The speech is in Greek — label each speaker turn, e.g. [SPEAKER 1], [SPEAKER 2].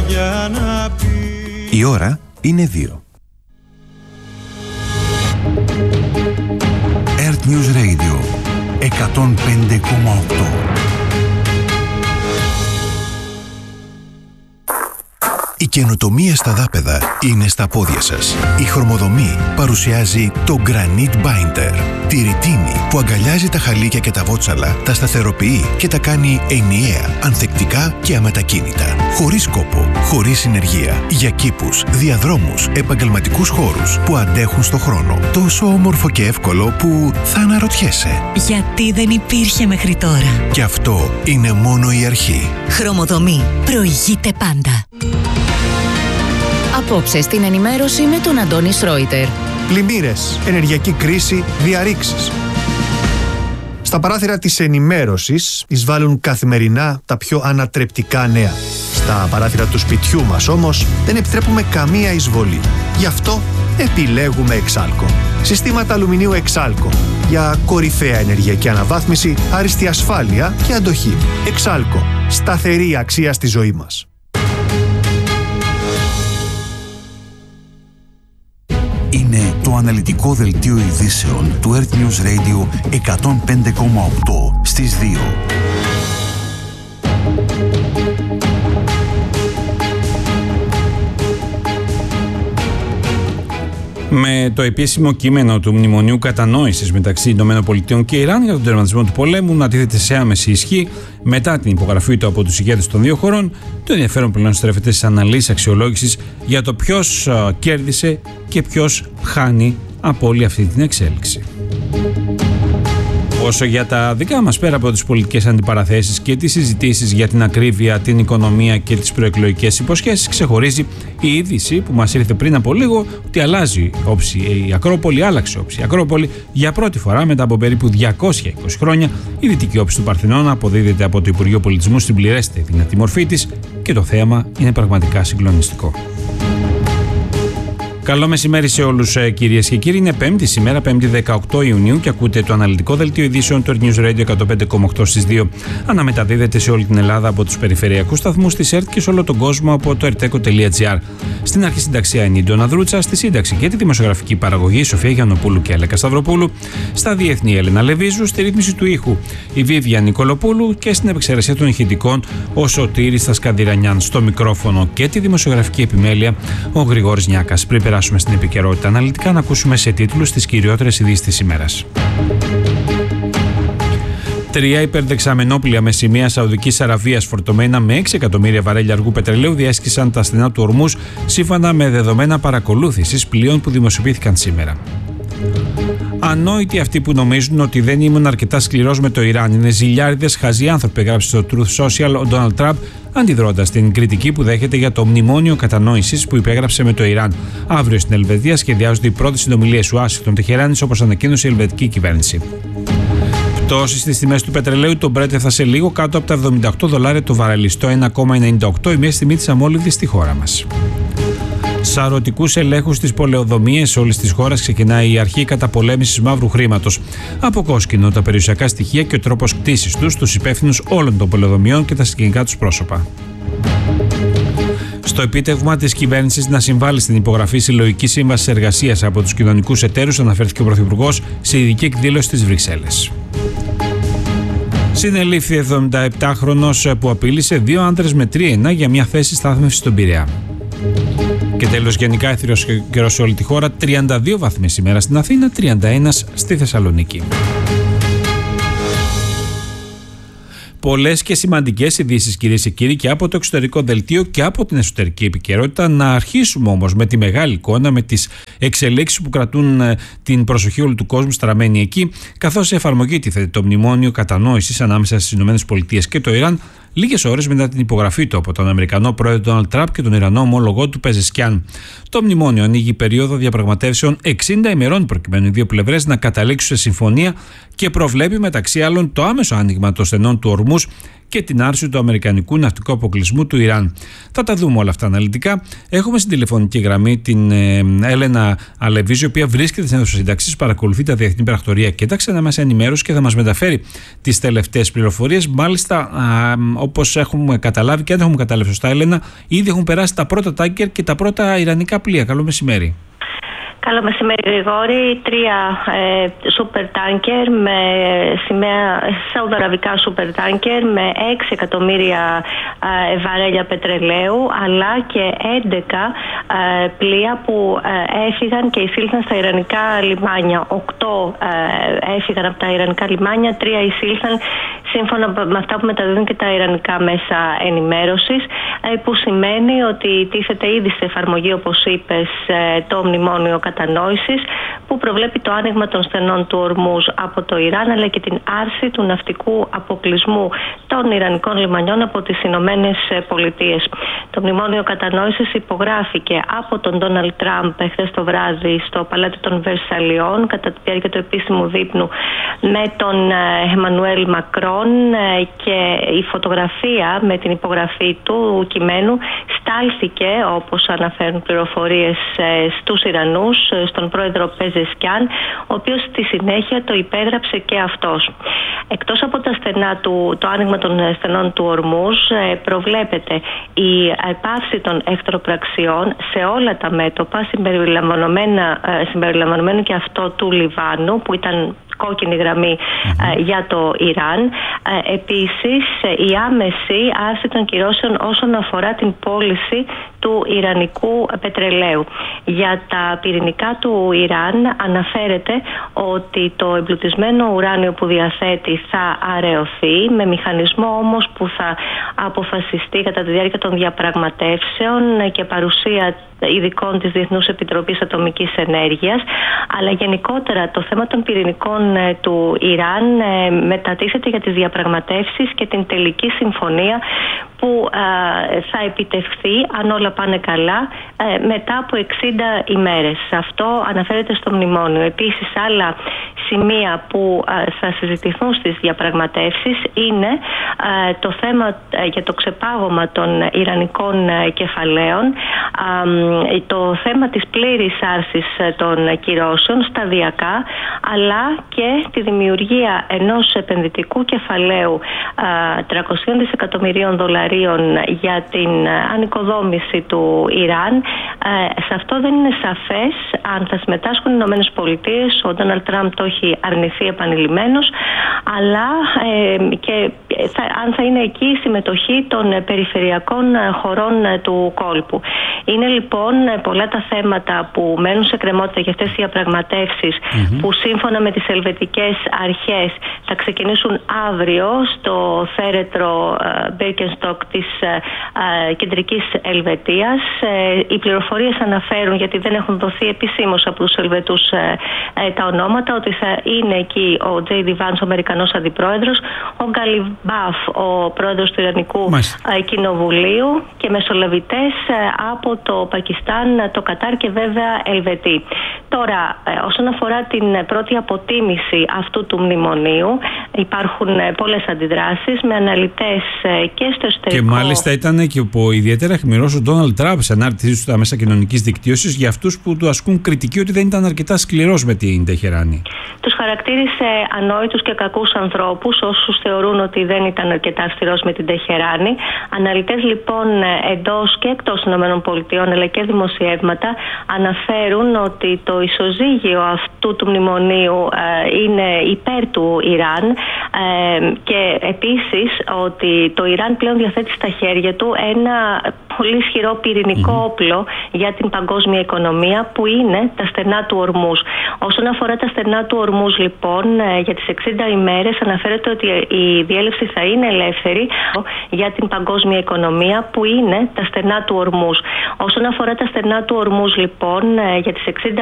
[SPEAKER 1] για να πει.
[SPEAKER 2] Η ώρα είναι 2. Earth News Radio 105,8. Η καινοτομία στα δάπεδα είναι στα πόδια σας. Η Χρωμοδομή παρουσιάζει το Granite Binder. Τη ρητίνη που αγκαλιάζει τα χαλίκια και τα βότσαλα, τα σταθεροποιεί και τα κάνει ενιαία, ανθεκτικά και αμετακίνητα. Χωρίς κόπο, χωρίς συνεργεία. Για κήπους, διαδρόμους, επαγγελματικούς χώρους που αντέχουν στο χρόνο. Τόσο όμορφο και εύκολο που θα αναρωτιέσαι.
[SPEAKER 3] Γιατί δεν υπήρχε μέχρι τώρα.
[SPEAKER 2] Και αυτό είναι μόνο η αρχή.
[SPEAKER 3] Χρωμοδομή. Προηγείται πάντα.
[SPEAKER 4] Απόψε στην ενημέρωση με τον Αντώνη Σρόιτερ.
[SPEAKER 5] Πλημμύρες, ενεργειακή κρίση, διαρρήξεις. Στα παράθυρα της ενημέρωσης εισβάλλουν καθημερινά τα πιο ανατρεπτικά νέα. Στα παράθυρα του σπιτιού μας όμως δεν επιτρέπουμε καμία εισβολή. Γι' αυτό επιλέγουμε Εξάλκο. Συστήματα αλουμινίου Εξάλκο για κορυφαία ενεργειακή αναβάθμιση, άριστη ασφάλεια και αντοχή. Εξάλκο. Σταθερή αξία στη ζωή μας.
[SPEAKER 2] Είναι το αναλυτικό δελτίο ειδήσεων του Earth News Radio 105,8 στις 2.
[SPEAKER 6] Με το επίσημο κείμενο του Μνημονίου Κατανόησης μεταξύ ΗΠΑ και Ιράν για τον τερματισμό του πολέμου να τίθεται σε άμεση ισχύ μετά την υπογραφή του από τους ηγέτες των δύο χωρών, το ενδιαφέρον πλέον στρέφεται στις αναλύσεις αξιολόγησης για το ποιος κέρδισε και ποιος χάνει από όλη αυτή την εξέλιξη. Όσο για τα δικά μας, πέρα από τις πολιτικές αντιπαραθέσεις και τις συζητήσεις για την ακρίβεια, την οικονομία και τις προεκλογικές υποσχέσεις, ξεχωρίζει η είδηση που μας ήρθε πριν από λίγο ότι αλλάζει όψη η Ακρόπολη, άλλαξε όψη η Ακρόπολη για πρώτη φορά μετά από περίπου 220 χρόνια. Η δυτική όψη του Παρθενώνα αποδίδεται από το Υπουργείο Πολιτισμού στην πληρέστερη δυνατή μορφή της και το θέαμα είναι πραγματικά συγκλονιστικό. Καλό μεσημέρι σε όλους, κυρίες και κύριοι. Είναι Πέμπτη σήμερα, 5η 18 Ιουνίου, και ακούτε το αναλυτικό δελτίο ειδήσεων του Earth News Radio 105,8 στις 2. Αναμεταδίδεται σε όλη την Ελλάδα από τους περιφερειακούς σταθμούς της ΕΡΤ και σε όλο τον κόσμο από το erteco.gr. Στην αρχή συνταξία είναι η Ντόνα Δρούτσα, στη σύνταξη και τη δημοσιογραφική παραγωγή Σοφία Γιαννοπούλου και Έλεκα Σταυροπούλου, στα διεθνή Έλενα Λεβίζου, στη ρύθμιση του ήχου η Βίβια Νικολοπούλου και στην επεξεργασία των ηχητικών ο Σωτήρης Θασκανδυρανιάν. Στο μικρόφωνο και τη δημοσιογραφική επιμέλεια ο Γρηγόρης Νιάκας. Πριν περάσουμε στην επικαιρότητα αναλυτικά, να ακούσουμε σε τίτλους τις κυριότερες ειδήσεις της ημέρας. 3 υπερδεξαμενόπλια με σημαία Σαουδικής Αραβίας φορτωμένα με 6 εκατομμύρια βαρέλια αργού πετρελαίου διέσχισαν τα στενά του Ορμούζ σύμφωνα με δεδομένα παρακολούθησης πλοίων που δημοσιοποιήθηκαν σήμερα. Ανόητοι αυτοί που νομίζουν ότι δεν ήμουν αρκετά σκληρός με το Ιράν. Είναι ζηλιάριδες, χαζοί άνθρωποι, έγραψε στο Truth Social ο Ντόναλντ Τραμπ, αντιδρώντας στην κριτική που δέχεται για το μνημόνιο κατανόησης που υπέγραψε με το Ιράν. Αύριο στην Ελβετία σχεδιάζονται οι πρώτες συνομιλίες Ουάσιγκτον Τεχεράνης, όπως ανακοίνωσε η ελβετική κυβέρνηση. Πτώση στις τιμές του πετρελαίου, το Brent έφτασε λίγο κάτω από τα $78 το βαρέλι, στο 1,98, η μέση τιμή της αμόλυβδης στη χώρα μας. Σαρωτικούς ελέγχους στις πολεοδομίες όλης της χώρας ξεκινάει η αρχή καταπολέμησης μαύρου χρήματος. Αποκόσκινο τα περιουσιακά στοιχεία και ο τρόπος κτήσης τους στους υπεύθυνους όλων των πολεοδομιών και τα συγγενικά τους πρόσωπα. Στο επίτευγμα της κυβέρνησης να συμβάλλει στην υπογραφή συλλογικής σύμβασης εργασίας από τους κοινωνικούς εταίρους, αναφέρθηκε ο Πρωθυπουργός σε ειδική εκδήλωση στις Βρυξέλλες. Συνελήφθη 77χρονος που απείλησε 2 άντρες με τρίαινα για μια θέση στάθμευσης στον Πειραιά. Και τέλος, γενικά έθριος καιρός σε όλη τη χώρα, 32 βαθμοί σήμερα στην Αθήνα, 31 στη Θεσσαλονίκη. Πολλές και σημαντικές ειδήσεις, κυρίες και κύριοι, και από το εξωτερικό δελτίο και από την εσωτερική επικαιρότητα. Να αρχίσουμε όμως με τη μεγάλη εικόνα, με τις εξελίξεις που κρατούν την προσοχή όλου του κόσμου στραμμένη εκεί, καθώς σε εφαρμογή τίθεται το μνημόνιο κατανόησης ανάμεσα στις ΗΠΑ και το Ιράν, λίγες ώρες μετά την υπογραφή του από τον Αμερικανό πρόεδρο Ντόναλντ Τραμπ και τον Ιρανό ομόλογό του Πεζεσκιάν. Το μνημόνιο ανοίγει περίοδο διαπραγματεύσεων 60 ημερών προκειμένου οι δύο πλευρές να καταλήξουν σε συμφωνία και προβλέπει μεταξύ άλλων το άμεσο άνοιγμα των στενών του Ορμούζ και την άρση του αμερικανικού ναυτικού αποκλεισμού του Ιράν. Θα τα δούμε όλα αυτά αναλυτικά. Έχουμε στην τηλεφωνική γραμμή την Έλενα Αλεβίζη, η οποία βρίσκεται στην αίθουσα σύνταξης, παρακολουθεί τα διεθνή πρακτορία και τα ξένα μέσα ενημέρωση και θα μας μεταφέρει τις τελευταίες πληροφορίες. Μάλιστα, όπως έχουμε καταλάβει, και αν δεν έχουμε καταλάβει σωστά, Έλενα, ήδη έχουν περάσει τα πρώτα τάνκερ και τα πρώτα ιρανικά πλοία. Καλό μεσημέρι.
[SPEAKER 1] Καλό μεσημέρι, Γρηγόρη. 3 σούπερ τάνκερ με σημαία, σαουδαραβικά σούπερ τάνκερ με 6 εκατομμύρια βαρέλια πετρελαίου, αλλά και 11 πλοία που έφυγαν και εισήλθαν στα ιρανικά λιμάνια. 8 έφυγαν από τα ιρανικά λιμάνια, 3 εισήλθαν σύμφωνα με αυτά που μεταδίδουν και τα ιρανικά μέσα ενημέρωσης, που σημαίνει ότι τίθεται ήδη σε εφαρμογή, όπως είπες, το μνημόνιο κατανόησης, που προβλέπει το άνοιγμα των στενών του Ορμούζ από το Ιράν, αλλά και την άρση του ναυτικού αποκλεισμού των ιρανικών λιμανιών από τις Ηνωμένες Πολιτείες. Το μνημόνιο κατανόησης υπογράφηκε από τον Ντόναλντ Τραμπ χθες το βράδυ στο Παλάτι των Βερσαλιών κατά τη διάρκεια του επίσημου δείπνου με τον Εμμανουέλ Μακρόν, και η φωτογραφία με την υπογραφή του κειμένου στάλθηκε, όπως αναφέρουν πληροφορίες, στους Ιρανούς, στον πρόεδρο Πεζεσκιάν, ο οποίος στη συνέχεια το υπέγραψε και αυτός. Εκτός από τα το άνοιγμα των στενών του Ορμούζ, προβλέπεται η πάυση των εχθροπραξιών σε όλα τα μέτωπα, συμπεριλαμβανομένου και αυτό του Λιβάνου, που ήταν κόκκινη γραμμή για το Ιράν. Επίσης, η άμεση άρση των κυρώσεων όσον αφορά την πώληση του ιρανικού πετρελαίου. Για τα πυρηνικά του Ιράν αναφέρεται ότι το εμπλουτισμένο ουράνιο που διαθέτει θα αραιωθεί, με μηχανισμό όμως που θα αποφασιστεί κατά τη διάρκεια των διαπραγματεύσεων και παρουσία ειδικών της Διεθνούς Επιτροπής Ατομικής Ενέργειας. Αλλά γενικότερα το θέμα των πυρηνικών του Ιράν μετατίθεται για τις διαπραγματεύσεις και την τελική συμφωνία που θα επιτευχθεί, αν όλα πάνε καλά, μετά από 60 ημέρες. Αυτό αναφέρεται στο μνημόνιο. Επίσης, άλλα σημεία που θα συζητηθούν στις διαπραγματεύσεις είναι το θέμα για το ξεπάγωμα των ιρανικών κεφαλαίων, το θέμα της πλήρης άρσης των κυρώσεων σταδιακά, αλλά και τη δημιουργία ενός επενδυτικού κεφαλαίου 300 δισεκατομμυρίων δολαρίων για την ανοικοδόμηση του Ιράν. Σε αυτό δεν είναι σαφές αν θα συμμετάσχουν οι Ηνωμένες Πολιτείες. Ο Ντόναλντ Τραμπ το έχει αρνηθεί επανειλημμένως, αλλά και αν θα είναι εκεί η συμμετοχή των περιφερειακών χωρών του κόλπου. Είναι λοιπόν πολλά τα θέματα που μένουν σε κρεμότητα για αυτές τις διαπραγματεύσεις, που σύμφωνα με τις ελβετικές αρχές θα ξεκινήσουν αύριο στο θέρετρο Birkenstock της κεντρικής Ελβετίας. Οι πληροφορίες αναφέρουν, γιατί δεν έχουν δοθεί επισήμως από τους Ελβετούς τα ονόματα, ότι θα είναι εκεί ο J.D. Vance, ο Αμερικανός Αντιπρόεδρος, ο Γκαλιμπάφ, ο πρόεδρος του Ιρανικού Κοινοβουλίου, και μεσολαβητές από το Πακιστάν, το Κατάρ και βέβαια Ελβετοί. Τώρα, όσον αφορά την πρώτη αποτίμηση αυτού του μνημονίου, υπάρχουν πολλές αντιδράσεις με αναλυτές και στο εσωτερικό.
[SPEAKER 6] Και μάλιστα ήταν και ιδιαίτερα αιχμηρός ο Ντόναλντ Τραμπ σε ανάρτησή του στα μέσα κοινωνικής δικτύωσης για αυτούς που του ασκούν κριτική ότι δεν ήταν αρκετά σκληρός με την Τεχεράνη.
[SPEAKER 1] Τους χαρακτήρισε ανόητους και κακούς ανθρώπους όσους θεωρούν ότι δεν ήταν αρκετά αυστηρός με την Τεχεράνη. Αναλυτές λοιπόν εντός και εκτός ΗΠΑ, αλλά και δημοσιεύματα, αναφέρουν ότι το ισοζύγιο αυτού του μνημονίου είναι υπέρ του Ιράν, και επίσης ότι το Ιράν πλέον διαθέτει στα χέρια του ένα πολύ ισχυρό πυρηνικό όπλο για την παγκόσμια οικονομία, που είναι τα στενά του Ορμούζ. Όσον αφορά τα στενά του Ορμούζ λοιπόν, για τις 60 ημέρες αναφέρεται ότι η διέλευση θα είναι ελεύθερη για την παγκόσμια οικονομία, που είναι τα στενά του Ορμούζ. Όσον αφορά τα στενά του Ορμούζ λοιπόν, για τις 60